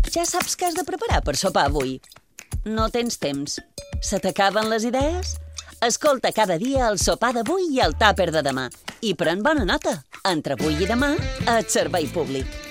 Ja saps què has de preparar per sopar avui? No tens temps? Se t'acaben les idees? Escolta cada dia el sopar d'avui i el tàper de demà. I pren bona nota. Entre avui i demà, et servei públic.